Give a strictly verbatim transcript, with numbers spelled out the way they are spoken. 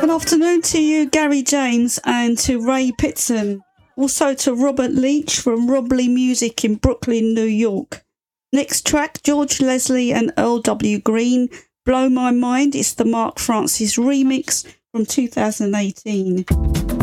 Good afternoon to you, Gary James, and to Ray Pitson. Also to Robert Leach from Robley Music in Brooklyn, New York. Next track, George Leslie and Earl W. Green, Blow My Mind. It's the Mark Francis remix from two thousand eighteen.